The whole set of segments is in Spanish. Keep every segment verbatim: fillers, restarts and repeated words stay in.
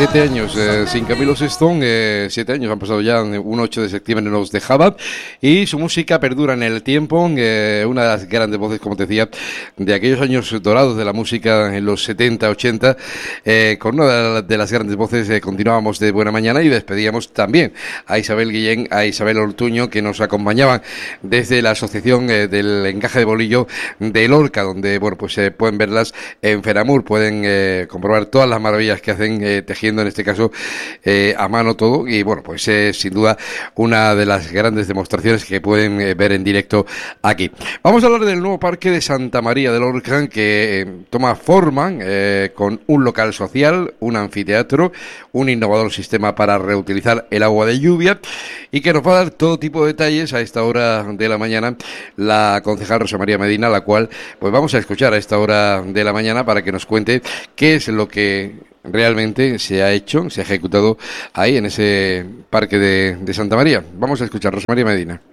Siete años eh, sin Camilo Sexton, eh, siete años han pasado ya, un ocho de septiembre nos dejaba y su música perdura en el tiempo, eh, una de las grandes voces, como te decía, de aquellos años dorados de la música en los setenta, ochenta, eh, con una de las grandes voces eh, continuábamos de buena mañana y despedíamos también a Isabel Guillén, a Isabel Ortuño, que nos acompañaban desde la asociación eh, del encaje de bolillo de Lorca, donde bueno pues eh, pueden verlas en Feramur, pueden eh, comprobar todas las maravillas que hacen eh, tejiendo en este caso eh, a mano todo, y bueno pues es eh, sin duda una de las grandes demostraciones que pueden eh, ver en directo aquí. Vamos a hablar del nuevo parque de Santa María de Lorca, que eh, toma forma eh, con un local social, un anfiteatro, un innovador sistema para reutilizar el agua de lluvia, y que nos va a dar todo tipo de detalles a esta hora de la mañana la concejal Rosa María Medina, la cual pues vamos a escuchar a esta hora de la mañana para que nos cuente qué es lo que realmente se ha hecho, se ha ejecutado ahí en ese parque de, de Santa María. Vamos a escuchar a Rosa María Medina.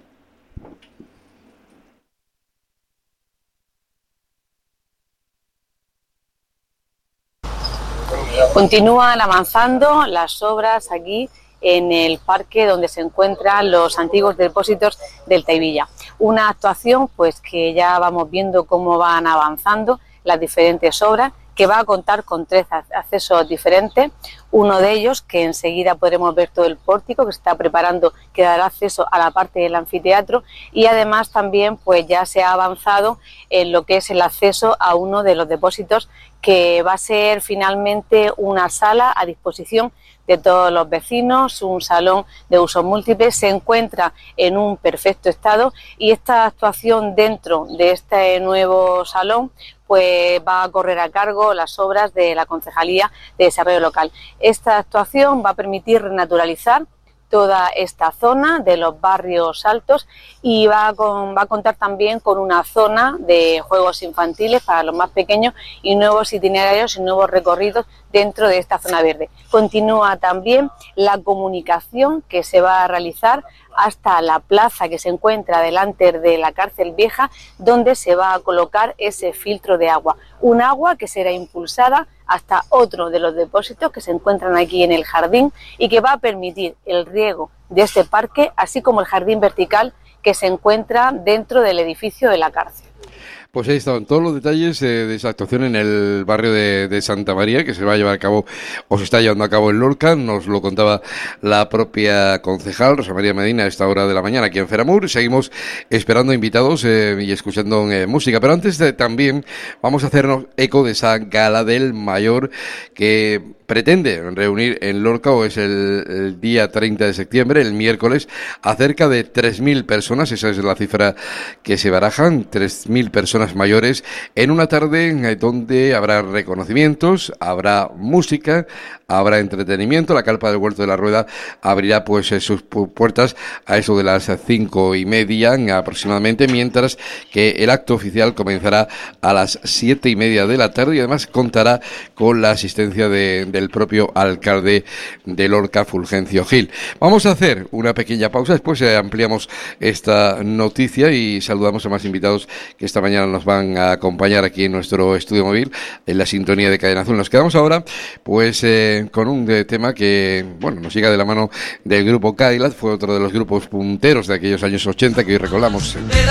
Continúan avanzando las obras aquí en el parque donde se encuentran los antiguos depósitos del Taivilla. Una actuación pues que ya vamos viendo cómo van avanzando las diferentes obras, que va a contar con tres accesos diferentes. Uno de ellos, que enseguida podremos ver todo el pórtico que se está preparando, que dará acceso a la parte del anfiteatro, y además también pues ya se ha avanzado en lo que es el acceso a uno de los depósitos, que va a ser finalmente una sala a disposición de todos los vecinos, un salón de usos múltiples. Se encuentra en un perfecto estado, y esta actuación dentro de este nuevo salón pues va a correr a cargo las obras de la Concejalía de Desarrollo Local. Esta actuación va a permitir renaturalizar toda esta zona de los barrios altos, y va a, con, va a contar también con una zona de juegos infantiles para los más pequeños y nuevos itinerarios y nuevos recorridos dentro de esta zona verde. Continúa también la comunicación que se va a realizar hasta la plaza que se encuentra delante de la cárcel vieja, donde se va a colocar ese filtro de agua, un agua que será impulsada hasta otro de los depósitos que se encuentran aquí en el jardín, y que va a permitir el riego de este parque, así como el jardín vertical que se encuentra dentro del edificio de la cárcel. Pues ahí estaban todos los detalles eh, de esa actuación en el barrio de, de Santa María, que se va a llevar a cabo, o se está llevando a cabo en Lorca. Nos lo contaba la propia concejal Rosa María Medina a esta hora de la mañana aquí en Feramur. Seguimos esperando invitados eh, y escuchando eh, música, pero antes de, también vamos a hacernos eco de esa gala del mayor que pretende reunir en Lorca, o es el, el día treinta de septiembre, el miércoles, a cerca de tres mil personas. Esa es la cifra que se barajan, tres mil personas mayores, en una tarde donde habrá reconocimientos, habrá música, habrá entretenimiento. La carpa del Huerto de la Rueda abrirá pues sus puertas a eso de las cinco y media aproximadamente, mientras que el acto oficial comenzará a las siete y media de la tarde, y además contará con la asistencia de, del propio alcalde de Lorca, Fulgencio Gil. Vamos a hacer una pequeña pausa, después eh, ampliamos esta noticia y saludamos a más invitados que esta mañana nos van a acompañar aquí en nuestro estudio móvil en la sintonía de Cadena Azul. Nos quedamos ahora pues eh, con un de tema que bueno nos llega de la mano del grupo Cadillac. Fue otro de los grupos punteros de aquellos años ochenta que hoy recordamos.